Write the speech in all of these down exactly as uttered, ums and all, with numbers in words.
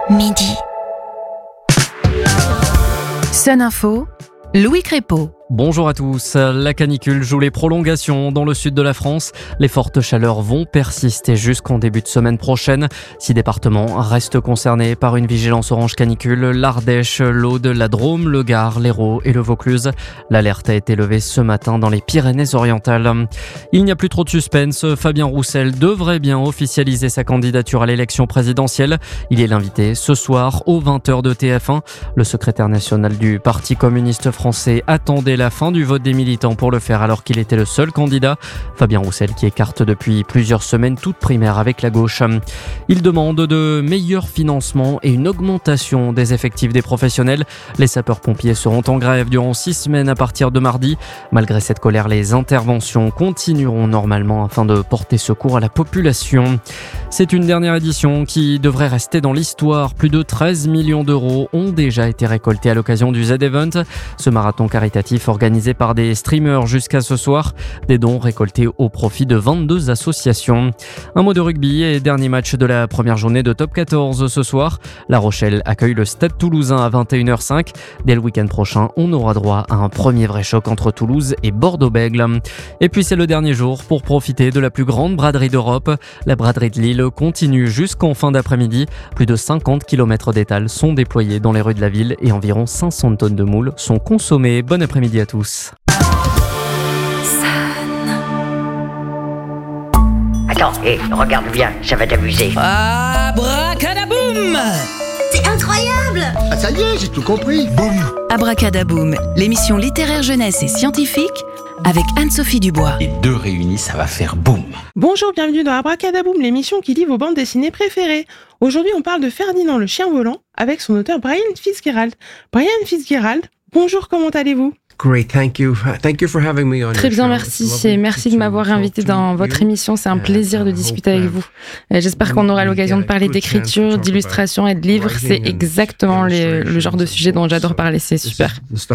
midi. Sun Info, Louis Crépeau. Bonjour à tous. La canicule joue les prolongations dans le sud de la France. Les fortes chaleurs vont persister jusqu'en début de semaine prochaine. Six départements restent concernés par une vigilance orange canicule. L'Ardèche, l'Aude, la Drôme, le Gard, l'Hérault et le Vaucluse. L'alerte a été levée ce matin dans les Pyrénées-Orientales. Il n'y a plus trop de suspense. Fabien Roussel devrait bien officialiser sa candidature à l'élection présidentielle. Il est l'invité ce soir aux vingt heures de T F un. Le secrétaire national du Parti communiste français attendait la fin du vote des militants pour le faire alors qu'il était le seul candidat. Fabien Roussel qui écarte depuis plusieurs semaines toute primaire avec la gauche. Il demande de meilleurs financements et une augmentation des effectifs des professionnels. Les sapeurs-pompiers seront en grève durant six semaines à partir de mardi. Malgré cette colère, les interventions continueront normalement afin de porter secours à la population. C'est une dernière édition qui devrait rester dans l'histoire. Plus de treize millions d'euros ont déjà été récoltés à l'occasion du Z-Event. Ce marathon caritatif organisé par des streamers jusqu'à ce soir. Des dons récoltés au profit de vingt-deux associations. Un mot de rugby et dernier match de la première journée de Top quatorze ce soir. La Rochelle accueille le Stade Toulousain à vingt et une heures cinq. Dès le week-end prochain, on aura droit à un premier vrai choc entre Toulouse et Bordeaux-Bègles. Et puis c'est le dernier jour pour profiter de la plus grande braderie d'Europe. La braderie de Lille continue jusqu'en fin d'après-midi. Plus de cinquante kilomètres d'étal sont déployés dans les rues de la ville et environ cinq cents tonnes de moules sont consommées. Bon après-midi à tous. Attends, hé, regarde bien, ça va t'amuser. Abracadaboum! C'est incroyable! Ah ça y est, j'ai tout compris. Boum! Abracadaboum, l'émission littéraire jeunesse et scientifique avec Anne-Sophie Dubois. Les deux réunis, ça va faire boum. Bonjour, bienvenue dans Abracadaboum, l'émission qui lit vos bandes dessinées préférées. Aujourd'hui, on parle de Ferdinand le chien volant avec son auteur Brian Fitzgerald. Brian Fitzgerald, bonjour, comment allez-vous? Great, thank you. Thank you for having me on. Très bien, merci. Et merci de m'avoir invité dans votre émission. C'est un plaisir de discuter avec vous. J'espère qu'on aura l'occasion de parler d'écriture, d'illustration et de livres. C'est exactement les, le genre de sujet dont j'adore parler. C'est super.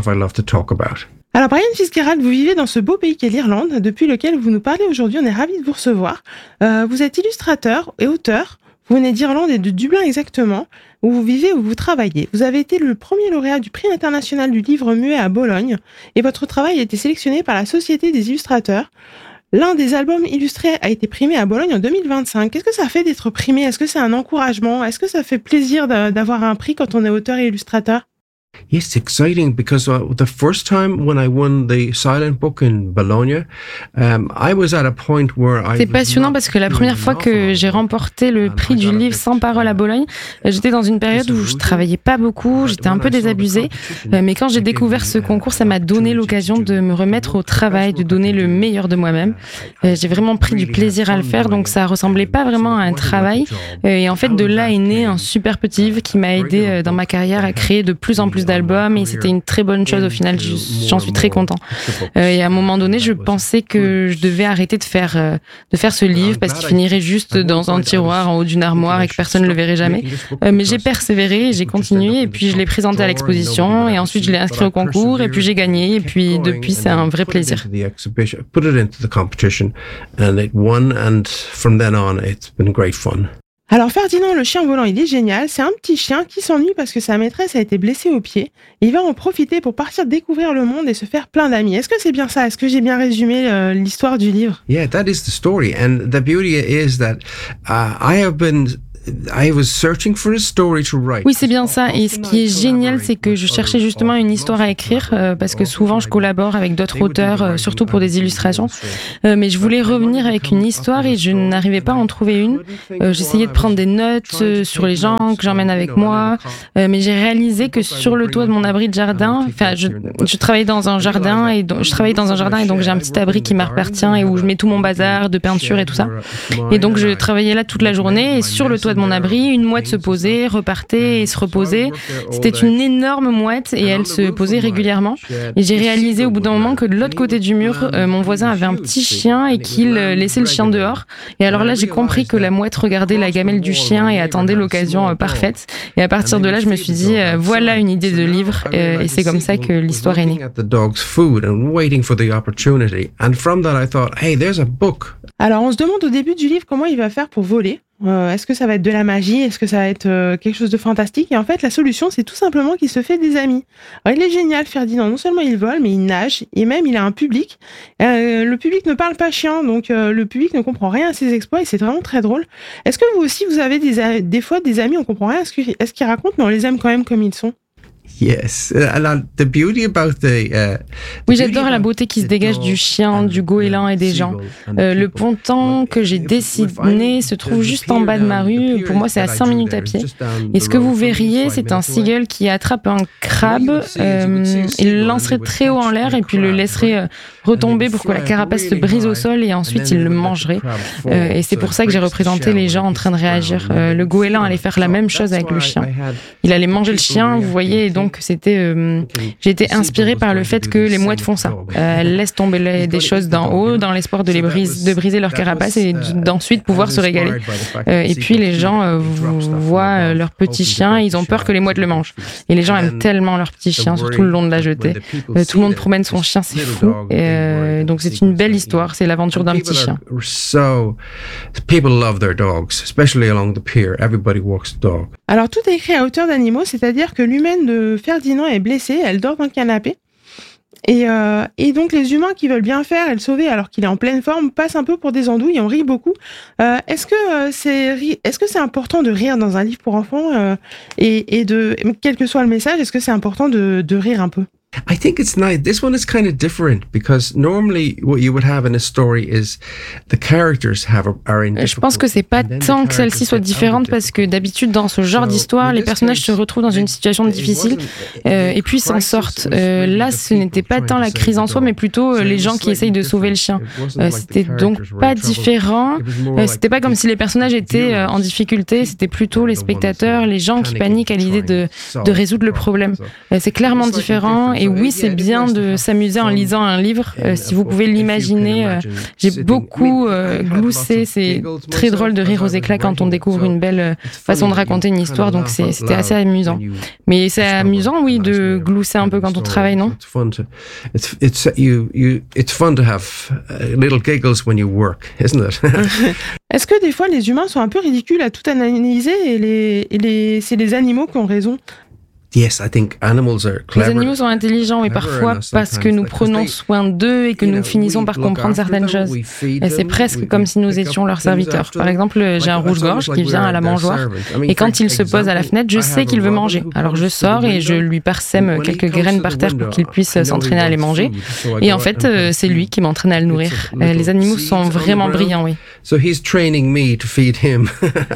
Alors, Brian Fitzgerald, vous vivez dans ce beau pays qu'est l'Irlande, depuis lequel vous nous parlez aujourd'hui. On est ravis de vous recevoir. Euh, vous êtes illustrateur et auteur. Vous venez d'Irlande et de Dublin exactement, où vous vivez, où vous travaillez. Vous avez été le premier lauréat du prix international du livre muet à Bologne, et votre travail a été sélectionné par la Société des illustrateurs. L'un des albums illustrés a été primé à Bologne en deux mille vingt-cinq. Qu'est-ce que ça fait d'être primé? Est-ce que c'est un encouragement? Est-ce que ça fait plaisir d'avoir un prix quand on est auteur et illustrateur? Yes, it's exciting because uh, the first time when I won the silent book in Bologna, um, I was at a point where I. C'est passionnant parce que la première fois que j'ai remporté le prix du livre sans parole à Bologne, j'étais dans une période où je travaillais pas beaucoup, j'étais un peu désabusée, mais quand j'ai découvert ce concours, ça m'a donné l'occasion de me remettre au travail, de donner le meilleur de moi-même. J'ai vraiment pris du plaisir à le faire, donc ça ressemblait pas vraiment à un travail. Et en fait, de là est né un super petit livre qui m'a aidé dans ma carrière à créer de plus en plus d'albums et c'était une très bonne chose au final, j'en suis très content. Euh, et à un moment donné, je pensais que je devais arrêter de faire, euh, de faire ce livre parce qu'il finirait juste dans un tiroir en haut d'une armoire et que personne ne le verrait jamais. Euh, mais j'ai persévéré, j'ai continué et puis je l'ai présenté à l'exposition et ensuite je l'ai inscrit au concours et puis j'ai gagné et puis depuis c'est un vrai plaisir. Alors Ferdinand le chien volant, il est génial, c'est un petit chien qui s'ennuie parce que sa maîtresse a été blessée au pied. Et il va en profiter pour partir découvrir le monde et se faire plein d'amis. Est-ce que c'est bien ça? Est-ce que j'ai bien résumé euh, l'histoire du livre? Yeah, that is the story, and the beauty is that uh, I have been I was searching for a story to write. Oui, c'est bien ça. Et ce qui est génial, c'est que je cherchais justement une histoire à écrire, euh, parce que souvent je collabore avec d'autres auteurs, euh, surtout pour des illustrations. Euh, mais je voulais revenir avec une histoire et je n'arrivais pas à en trouver une. Euh, j'essayais de prendre des notes euh, sur les gens que j'emmène avec moi, euh, mais j'ai réalisé que sur le toit de mon abri de jardin, enfin, je, je travaillais dans un jardin et donc, je travaillais dans un jardin et donc j'ai un petit abri qui m'appartient et où je mets tout mon bazar de peinture et tout ça. Et donc je travaillais là toute la journée et sur le toit de mon abri, une mouette se posait, repartait et se reposait. C'était une énorme mouette et elle se posait régulièrement. Et j'ai réalisé au bout d'un moment que de l'autre côté du mur, euh, mon voisin avait un petit chien et qu'il euh, laissait le chien dehors. Et alors là, j'ai compris que la mouette regardait la gamelle du chien et attendait l'occasion euh, parfaite. Et à partir de là, je me suis dit, euh, voilà une idée de livre. Euh, et c'est comme ça que l'histoire est née. Alors on se demande au début du livre comment il va faire pour voler. Euh, est-ce que ça va être de la magie? Est-ce que ça va être euh, quelque chose de fantastique? Et en fait, la solution, c'est tout simplement qu'il se fait des amis. Alors, il est génial, Ferdinand. Non seulement il vole, mais il nage. Et même, il a un public. Euh, le public ne parle pas chien, donc euh, le public ne comprend rien à ses exploits. Et c'est vraiment très drôle. Est-ce que vous aussi, vous avez des, des fois des amis, on comprend rien à ce qu'ils est-ce qu'ils racontent, mais on les aime quand même comme ils sont? Yes, and the beauty about the, uh, oui, j'adore la beauté qui se dégage du chien, du goéland et des gens. Euh, le ponton que j'ai dessiné se trouve juste en bas de ma rue. Pour moi, c'est à cinq minutes à pied. Et ce que vous verriez, c'est un seagull qui attrape un crabe, euh, il le lancerait très haut en l'air et puis le laisserait euh, retomber pour que la carapace se brise au sol et ensuite il le mangerait. Euh, et c'est pour ça que j'ai représenté les gens en train de réagir. Euh, le goéland allait faire la même chose avec le chien. Il allait manger le chien, vous voyez, et donc c'était, euh, j'ai été inspirée par le fait que les mouettes font ça. Euh, elles laissent tomber les, des choses d'en haut dans l'espoir de les briser, de briser leur carapace et d'ensuite pouvoir se régaler. Euh, et puis les gens euh, voient leur petit chien, et ils ont peur que les mouettes le mangent. Et les gens aiment tellement leur petit chien, surtout le long de la jetée. Euh, tout le monde promène son chien, c'est fou. Et, euh, donc c'est une belle histoire, c'est l'aventure d'un petit chien. So, people love their dogs, especially along the pier. Everybody walks the dog. Alors tout est écrit à hauteur d'animaux, c'est-à-dire que l'humaine de Ferdinand est blessée, elle dort dans le canapé. Et, euh, et donc les humains qui veulent bien faire et le sauver alors qu'il est en pleine forme passent un peu pour des andouilles et on rit beaucoup. Euh, est-ce que euh, c'est est-ce que c'est important de rire dans un livre pour enfants euh, et, et de quel que soit le message, est-ce que c'est important de, de rire un peu? I think it's nice. This one is kind of different because normally what you would have in a story is the characters have a, are in. Je pense que c'est pas tant que celle-ci soit différente parce que d'habitude dans ce genre d'histoire, les personnages se retrouvent dans une situation difficile euh, et puis s'en sortent. Euh, là, ce n'était pas tant la crise en soi, mais plutôt euh, les gens qui essayent de sauver le chien. Euh, c'était donc pas différent. Euh, c'était pas comme si les personnages étaient euh, en difficulté. C'était plutôt les spectateurs, les gens qui paniquent à l'idée de de résoudre le problème. Euh, c'est clairement différent. Et oui, c'est bien de s'amuser en lisant un livre, euh, si vous pouvez l'imaginer. Euh, j'ai beaucoup euh, gloussé, c'est très drôle de rire aux éclats quand on découvre une belle euh, façon de raconter une histoire, donc c'est, c'était assez amusant. Mais c'est amusant, oui, de glousser un peu quand on travaille, non? Est-ce que des fois les humains sont un peu ridicules à tout analyser et, les, et les, c'est les animaux qui ont raison? Yes, I think animals are clever. Les animaux sont intelligents, mais parfois parce que nous prenons soin d'eux et que nous finissons par comprendre certaines choses. Et c'est presque comme si nous étions leurs serviteurs. Par exemple, j'ai un rouge-gorge qui vient à la mangeoire et quand il se pose à la fenêtre, je sais qu'il veut manger. Alors je sors et je lui parsème quelques graines par terre pour qu'il puisse s'entraîner à les manger. Et en fait, c'est lui qui m'entraîne à le nourrir. Les animaux sont vraiment brillants, oui. So he's training me to feed him.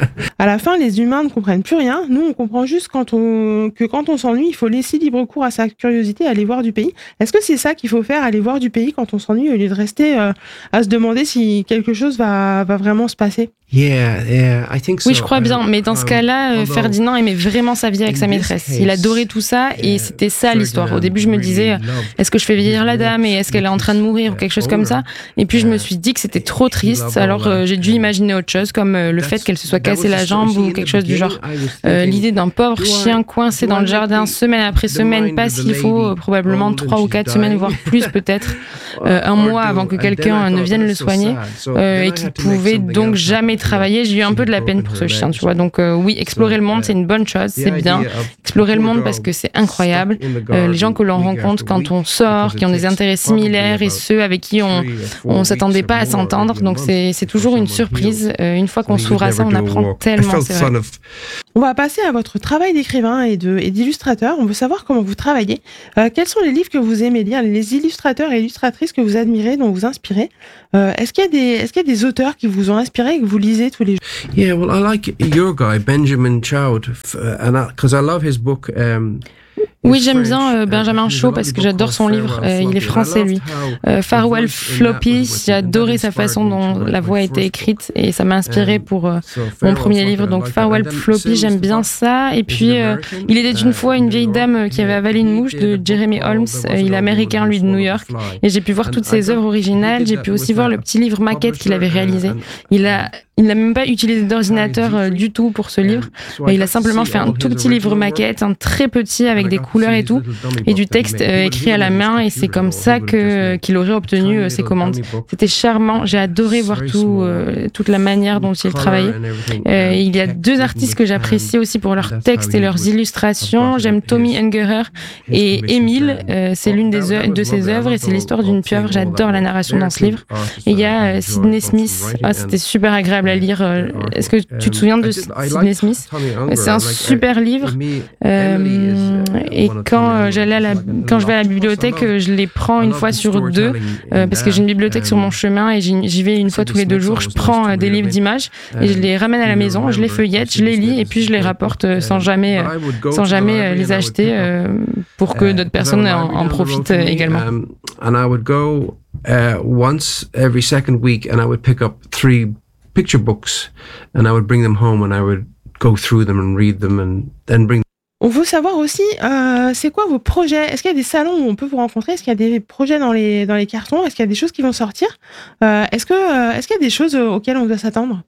À la fin, les humains ne comprennent plus rien. Nous, on comprend juste quand on... que quand on s'ennuie, il faut laisser libre cours à sa curiosité, aller voir du pays. Est-ce que c'est ça qu'il faut faire, aller voir du pays quand on s'ennuie, au lieu de rester euh, à se demander si quelque chose va, va vraiment se passer? Yeah, yeah, I think so. Oui, je crois bien, mais dans ce cas-là, euh, Ferdinand aimait vraiment sa vie avec sa maîtresse. Il adorait tout ça et c'était ça l'histoire. Au début, je me disais, est-ce que je fais vieillir la dame et est-ce qu'elle est en train de mourir ou quelque chose comme ça? Et puis je me suis dit que c'était trop triste, alors euh, j'ai dû imaginer autre chose, comme euh, le fait qu'elle se soit cassée la jambe ou quelque chose du genre. Euh, l'idée d'un pauvre chien coincé dans le jardin semaine après semaine, pas s'il faut, euh, probablement trois ou quatre semaines, voire plus peut-être, euh, un mois avant que quelqu'un ne vienne le soigner, euh, et qui pouvait donc jamais travailler. J'ai eu un peu de la peine pour ce chien, tu vois. Donc euh, oui, explorer le monde, c'est une bonne chose, c'est bien. Explorer le monde parce que c'est incroyable. Euh, les gens que l'on rencontre quand on sort, qui ont des intérêts similaires et ceux avec qui on on s'attendait pas à s'entendre. Donc c'est c'est toujours une surprise. Euh, une fois qu'on s'ouvre à ça, on apprend tellement. C'est vrai. On va passer à votre travail d'écrivain et de et d'illustrateur. On veut savoir comment vous travaillez. Euh, quels sont les livres que vous aimez lire, les illustrateurs et illustratrices que vous admirez, dont vous inspirez? Euh, est-ce qu'il y a des est-ce qu'il y a des auteurs qui vous ont inspiré et que vous lisez tous les jours? Yeah, well, I like your guy, Benjamin Choud, and because I, I love his book. Um, Oui, j'aime bien euh, Benjamin Shaw parce que j'adore son livre. Euh, il est français, lui. Euh, Farewell Floppy, j'ai adoré sa façon dont la voix a été écrite et ça m'a inspiré pour euh, mon premier livre. Donc Farewell Floppy, j'aime bien ça. Et puis, euh, il était une fois une vieille dame qui avait avalé une mouche de Jeremy Holmes. Euh, il est américain, lui, de New York. Et j'ai pu voir toutes ses œuvres originales. J'ai pu aussi voir le petit livre maquette qu'il avait réalisé. Il a il n'a même pas utilisé d'ordinateur euh, du tout pour ce livre. Et il a simplement fait un tout petit livre maquette, un très petit avec des couleurs et tout, et du texte euh, écrit à la main. Et c'est comme ça que qu'il aurait obtenu euh, ses commandes. C'était charmant. J'ai adoré voir tout, euh, toute la manière dont il travaillait. Euh, il y a deux artistes que j'apprécie aussi pour leurs textes et leurs illustrations. J'aime Tommy Ungerer et Émile. Euh, c'est l'une des oeuvres, de ses œuvres et c'est l'histoire d'une pieuvre. J'adore la narration dans ce livre. Et il y a euh, Sidney Smith. Ah, c'était super agréable à lire. Est-ce que tu te souviens de Sidney Smith? C'est un super livre. Euh, et quand j'allais à la, quand je vais à la bibliothèque, je les prends une fois sur deux euh, parce que j'ai une bibliothèque sur mon chemin et j'y vais une fois tous les deux jours. Je prends des livres d'images et je les ramène à la maison, je les feuillette, je les lis et puis je les rapporte sans jamais, sans jamais les acheter euh, pour que d'autres personnes en, en profitent également. And I would go uh, once every second week and I would pick up three picture books and I would bring them home and I would go through them and read them and then bring. On veut savoir aussi, euh, c'est quoi vos projets? Est-ce qu'il y a des salons où on peut vous rencontrer? Est-ce qu'il y a des projets dans les, dans les cartons? Est-ce qu'il y a des choses qui vont sortir? euh, Est-ce que, euh, est-ce qu'il y a des choses auxquelles on doit s'attendre?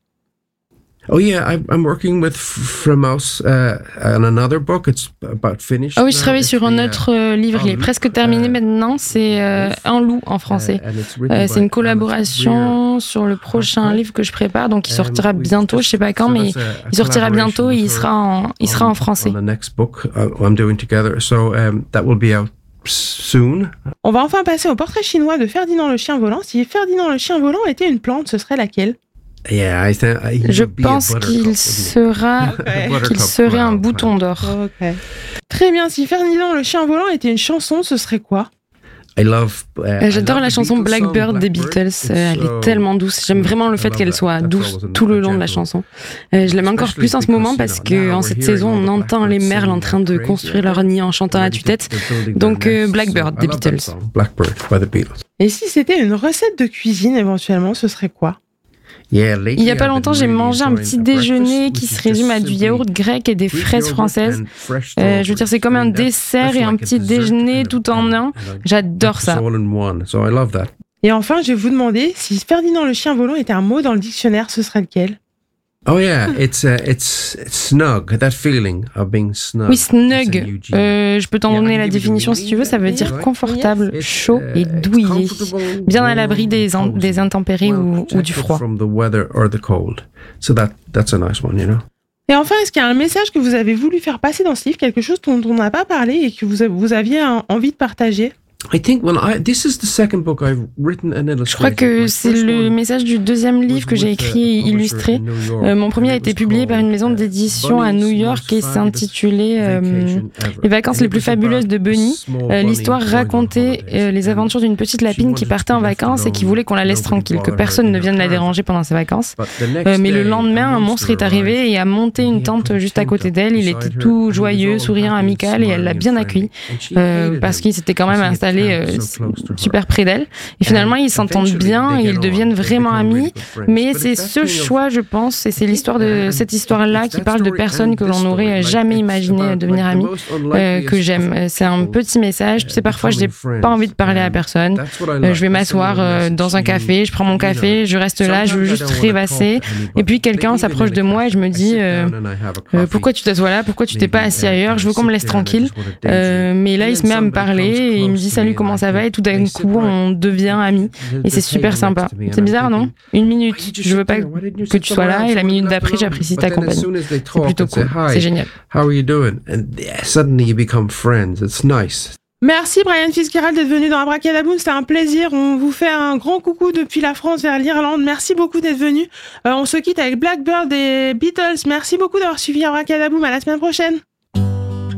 Oh yeah, I'm working with Framaus uh, on another book. It's about finished. Ah oui, je travaille sur un autre euh, livre. Il est presque terminé maintenant. C'est euh, Un loup en français. Euh, c'est une collaboration sur le prochain livre que je prépare, donc il sortira bientôt. Je sais pas quand, mais il sortira bientôt et il sera en, il sera en français. The next book I'm doing together, so um, that will be out soon. On va enfin passer au portrait chinois de Ferdinand le chien volant. Si Ferdinand le chien volant était une plante, ce serait laquelle? Yeah, I think, I je pense qu'il sera, qu'il serait un bouton d'or. Okay. Très bien. Si Ferdinand le chien volant était une chanson, ce serait quoi? I love, uh, J'adore I love la chanson Blackbird des Beatles. Elle est tellement douce. J'aime vraiment le fait qu'elle soit douce tout le long de la chanson. Je l'aime encore plus en ce moment parce que en cette saison, on entend les merles en train de construire leur nid en chantant à tue-tête. Donc Blackbird des Beatles. Et si c'était une recette de cuisine éventuellement, ce serait quoi? Il y a pas longtemps, j'ai mangé un petit déjeuner qui se résume à du yaourt grec et des fraises françaises. Euh, je veux dire, c'est comme un dessert et un petit déjeuner tout en un. J'adore ça. Et enfin, je vais vous demander, si Ferdinand le chien volant était un mot dans le dictionnaire, ce serait lequel? Oh yeah, it's uh, it's snug, that feeling of being snug. Oui, snug. Euh, je peux t'en donner la définition si tu veux. Ça veut dire confortable, chaud et douillet, bien à l'abri des, en, des intempéries ou, ou du froid. So that that's a nice one, you know. Et enfin, est-ce qu'il y a un message que vous avez voulu faire passer dans ce livre, quelque chose dont on n'a pas parlé et que vous, vous aviez envie de partager? Je crois que c'est le message du deuxième livre que j'ai écrit et illustré. Euh, mon premier a été publié par une maison d'édition à New York et s'intitulait euh, Les vacances les plus fabuleuses de Bunny. Euh, l'histoire racontait euh, les aventures d'une petite lapine qui partait en vacances et qui voulait qu'on la laisse tranquille, que personne ne vienne la déranger pendant ses vacances. Euh, mais le lendemain, un monstre est arrivé et a monté une tente juste à côté d'elle. Il était tout joyeux, souriant, amical et elle l'a bien accueilli euh, parce qu'il s'était quand même installé Euh, super près d'elle et finalement ils s'entendent bien et ils deviennent vraiment amis, mais c'est ce choix, je pense, et c'est l'histoire de cette histoire là qui parle de personnes que l'on n'aurait jamais imaginé devenir amis, euh, que j'aime. C'est un petit message, tu sais, parfois je n'ai pas envie de parler à personne, euh, je vais m'asseoir euh, dans un café, je prends mon café, je reste là, je veux juste rêvasser et puis quelqu'un s'approche de moi et je me dis euh, euh, pourquoi tu t'assois là, pourquoi tu t'es pas assis ailleurs, je veux qu'on me laisse tranquille, euh, mais là il se met à me parler et il me dit salut, comment ça va, et tout d'un coup on devient amis et c'est super sympa. C'est bizarre, non? Une minute, je veux pas que tu sois là et la minute d'après j'apprécie ta compagnie. C'est plutôt cool, c'est génial. Merci Brian Fitzgerald d'être venu dans Abracadaboom, c'était un plaisir. On vous fait un grand coucou depuis la France vers l'Irlande. Merci beaucoup d'être venu. Euh, on se quitte avec Blackbird des Beatles. Merci beaucoup d'avoir suivi Abracadaboom. À la semaine prochaine.